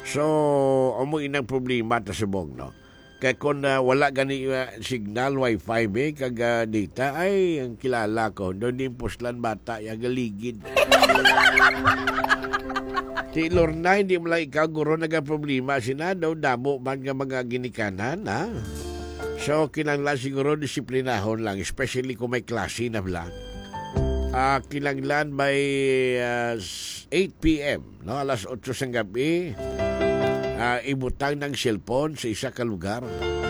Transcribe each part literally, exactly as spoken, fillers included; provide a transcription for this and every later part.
So, amo inang problema ta subong, no? Kaya kung uh, wala gani uh, signal, wifi, be, kag uh, data, ay, ang kilala ko, doon din puslan bata, yung galigid. Ti Lorna, hindi mo lang ikaw, guro, nagka-problema, sinadaw, damo man nga mga ginikanan, ha? So, kinanglan siguro disiplinahon lang, especially kung may klase na lang. Uh, kinanglan by uh, eight p.m., no? Alas otso ng gabi, uh, ibutang ng cellphone sa isa ka lugar.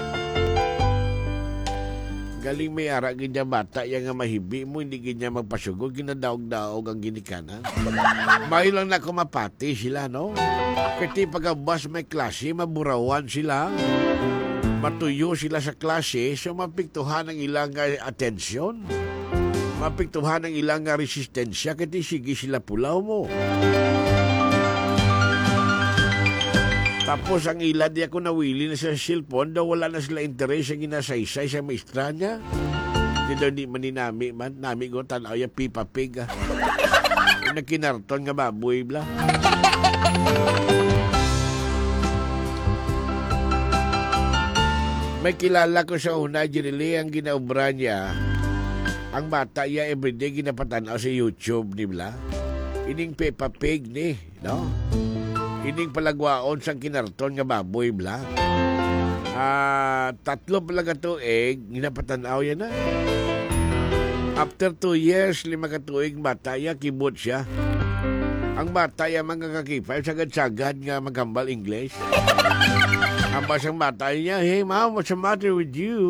Galing may ara ganyan bata, yung nga mahibi mo, hindi ganyan magpasugod, ginadaog-daog ang ginikanan. May lang na kumapati sila, no? Kasi pagkabas may klase, maburawan sila, matuyo sila sa klase, so mapiktuhan ang ilang atensyon, mapiktuhan ang ilang resistensya, kasi sige sila pulaw mo. Tapos ang ilan di ako nawili na sa cellphone, daw wala na sila interes sa ginasaysay sa maestra niya. Di daw di maninami man, nami ko tanaw yung pipa pig. Ah. Nagkinarton nga baboy bla. May kilala ko sa una, Jirili, ang ginaubra niya, ang bata niya everyday ginapatanaw sa YouTube ni bla. Ining Peppa Pig ni, no? Ining palagwaon sang kinarton nga baboy bla. Ah, tatlo pala ka tuig, ginapatanaw yan na. After two years, lima ka tuig, bata ya, kibot siya. Ang bata ya, mga kakipay, sagad-sagad nga maghambal English. Ang basang bata niya, hey mom, what's the matter with you?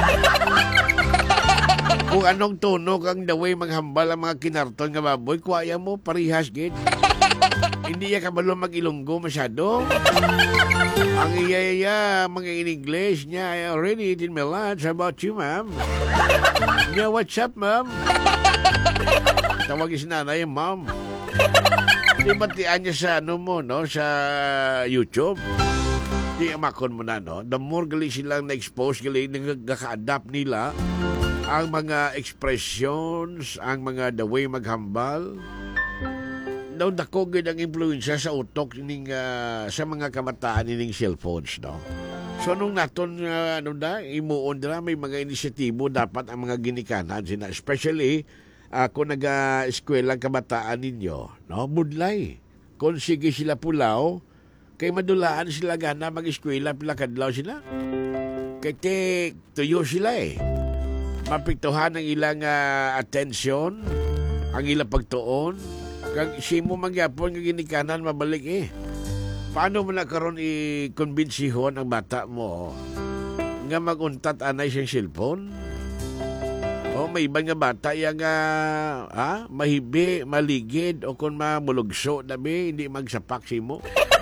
Kung anong tunog ang daway maghambal ang mga kinarton nga baboy, kuwaya mo, parihas gid. Hindi ya kabalo mag-ilonggo masyado. Ang iya-iya, mga in-English niya, I already eaten my lunch. How about you, ma'am? Yeah, what's up, ma'am? Tawagin si nanay, ma'am. Di batian niya sa, ano mo, no, sa YouTube. Di amakon mo na, no? The more gali silang na-expose, gali nagkaka-adapt nila ang mga expressions, ang mga the way maghambal. Daw dako gid ang influensya sa utok ning uh, sa mga kamataan ning cellphones, no. So nung naton uh, ano da imuon dira may mga inisyatibo dapat ang mga ginikanan sina, especially uh, kung naga-eskwela kabataan ninyo, no, budlay. Kung sige sila pulaw, kay madulaan sila gana mag-eskwela pila kadlaw sila. Kay te tuyo sila eh. Mapiktuhan ang ilang uh, atensyon, ang ilang pagtuon. Kag simo mangyapon nga ginikanan mabalik eh. Paano mo na karon i-convinsihon ang bata mo nga maguntat anay siyang cellphone? O may ibang nga bata yang uh, ha? Mahibi, maligid o kung mamulugso dabi, hindi magsapak simo.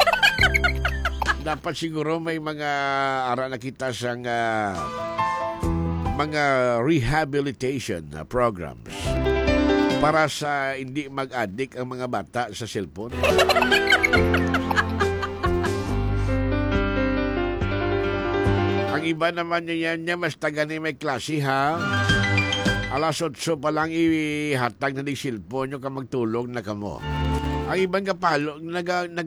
Dapat siguro may mga ara na kita sang uh, mga rehabilitation uh, programs para sa hindi mag-addict ang mga bata sa cellphone. Ang iba naman niya niya, mas tagani may klase ha. Alas otso pa lang ihatag na ng cellphone nyo ka magtulog na kamo. Ang ibang kapalo, naga, naga